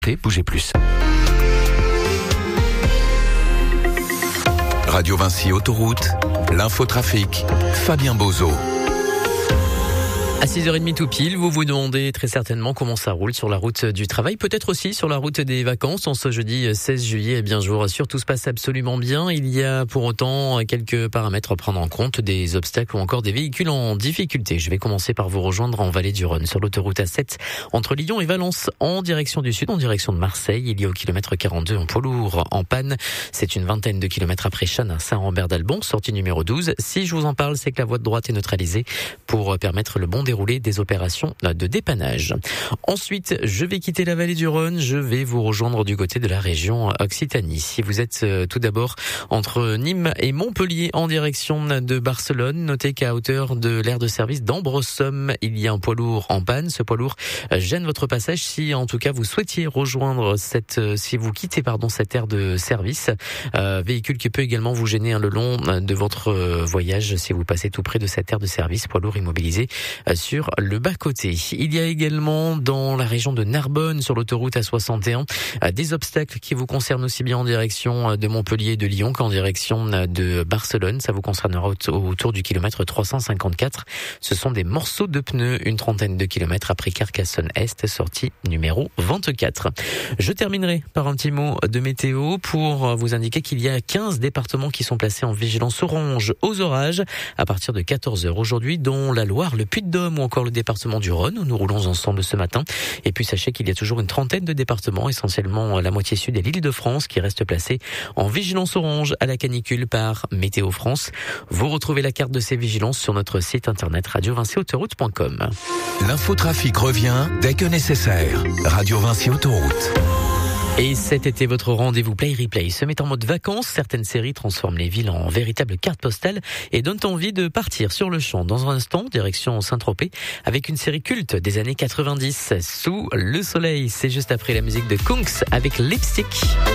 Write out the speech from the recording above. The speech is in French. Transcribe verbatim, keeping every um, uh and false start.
Bougez plus. Radio Vinci Autoroute, l'infotrafic, Fabien Bozo. À six heures trente tout pile, vous vous demandez très certainement comment ça roule sur la route du travail, peut-être aussi sur la route des vacances. En ce jeudi seize juillet, eh bien, je vous rassure, tout se passe absolument bien. Il y a pour autant quelques paramètres à prendre en compte, des obstacles ou encore des véhicules en difficulté. Je vais commencer par vous rejoindre en vallée du Rhône, sur l'autoroute A sept, entre Lyon et Valence, en direction du sud, en direction de Marseille. Il y a au kilomètre quarante-deux un poids lourd en panne. C'est une vingtaine de kilomètres après Chasnes à Saint-Rambert-d'Albon, sortie numéro douze. Si je vous en parle, c'est que la voie de droite est neutralisée pour permettre le bon déroulé des opérations de dépannage. Ensuite, je vais quitter la vallée du Rhône, je vais vous rejoindre du côté de la région Occitanie. Si vous êtes euh, tout d'abord entre Nîmes et Montpellier en direction de Barcelone, notez qu'à hauteur de l'aire de service d'Ambresomme, il y a un poids lourd en panne. Ce poids lourd gêne votre passage si en tout cas vous souhaitiez rejoindre cette, euh, si vous quittez pardon cette aire de service. Euh, véhicule qui peut également vous gêner hein, le long de votre euh, voyage si vous passez tout près de cette aire de service. Poids lourd immobilisé euh, sur le bas-côté. Il y a également dans la région de Narbonne, sur l'autoroute A soixante et un, des obstacles qui vous concernent aussi bien en direction de Montpellier et de Lyon qu'en direction de Barcelone. Ça vous concernera autour du kilomètre trois cent cinquante-quatre. Ce sont des morceaux de pneus, une trentaine de kilomètres après Carcassonne-Est, sortie numéro vingt-quatre. Je terminerai par un petit mot de météo pour vous indiquer qu'il y a quinze départements qui sont placés en vigilance orange aux orages à partir de quatorze heures aujourd'hui, dont la Loire, le Puy-de-Dôme ou encore le département du Rhône, où nous roulons ensemble ce matin. Et puis sachez qu'il y a toujours une trentaine de départements, essentiellement la moitié sud et l'Île-de-France, qui restent placés en vigilance orange à la canicule par Météo France. Vous retrouvez la carte de ces vigilances sur notre site internet radio vinci autoroute point com. L'infotrafic revient dès que nécessaire. Radio Vinci Autoroute. Et cet été, votre rendez-vous Play Replay se met en mode vacances. Certaines séries transforment les villes en véritables cartes postales et donnent envie de partir sur le champ. Dans un instant, direction Saint-Tropez, avec une série culte des années quatre-vingt-dix, Sous le soleil. C'est juste après la musique de Kungs avec Lipstick.